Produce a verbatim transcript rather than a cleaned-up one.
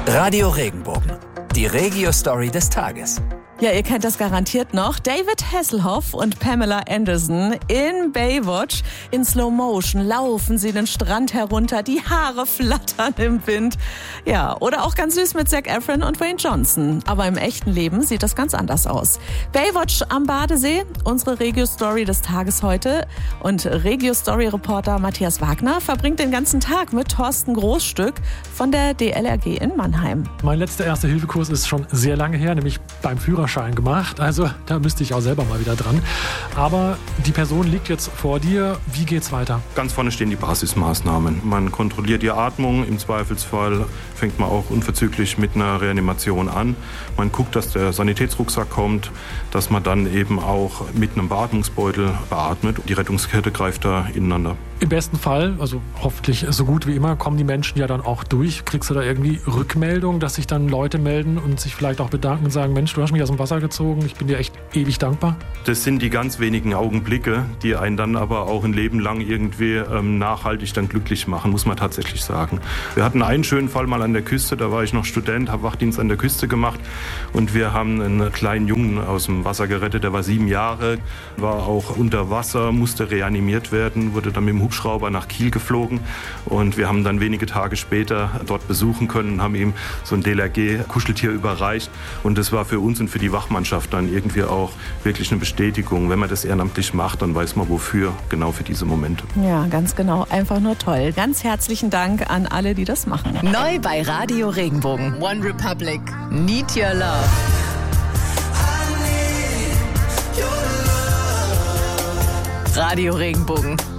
Radio Regenbogen, die Regio-Story des Tages. Ja, ihr kennt das garantiert noch. David Hasselhoff und Pamela Anderson in Baywatch. In Slow Motion laufen sie den Strand herunter, die Haare flattern im Wind. Ja, oder auch ganz süß mit Zac Efron und Dwayne Johnson. Aber im echten Leben sieht das ganz anders aus. Baywatch am Badesee, unsere Regio-Story des Tages heute. Und Regio-Story-Reporter Matthias Wagner verbringt den ganzen Tag mit Thorsten Großstück von der D L R G in Mannheim. Mein letzter Erste-Hilfe-Kurs ist schon sehr lange her, nämlich beim Führerschein gemacht. Also da müsste ich auch selber mal wieder dran. Aber die Person liegt jetzt vor dir. Wie geht's weiter? Ganz vorne stehen die Basismaßnahmen. Man kontrolliert die Atmung. Im Zweifelsfall fängt man auch unverzüglich mit einer Reanimation an. Man guckt, dass der Sanitätsrucksack kommt, dass man dann eben auch mit einem Beatmungsbeutel beatmet. Die Rettungskette greift da ineinander. Im besten Fall, also hoffentlich so gut wie immer, kommen die Menschen ja dann auch durch. Kriegst du da irgendwie Rückmeldung, dass sich dann Leute melden und sich vielleicht auch bedanken und sagen, Mensch, du hast mich aus dem Wasser gezogen, ich bin dir echt ewig dankbar? Das sind die ganz wenigen Augenblicke, die einen dann aber auch ein Leben lang irgendwie ähm, nachhaltig dann glücklich machen, muss man tatsächlich sagen. Wir hatten einen schönen Fall mal an der Küste, da war ich noch Student, habe Wachdienst an der Küste gemacht und wir haben einen kleinen Jungen aus dem Wasser gerettet, der war sieben Jahre, war auch unter Wasser, musste reanimiert werden, wurde dann mit dem Hubschrauber nach Kiel geflogen und wir haben dann wenige Tage später dort besuchen können, haben ihm so ein D L R G-Kuscheltier überreicht und das war für uns und für die Wachmannschaft dann irgendwie auch wirklich eine Bestätigung. Wenn man das ehrenamtlich macht, dann weiß man wofür, genau für diese Momente. Ja, ganz genau. Einfach nur toll. Ganz herzlichen Dank an alle, die das machen. Neu bei Radio Regenbogen. One Republic. Need Your Love. Radio Regenbogen.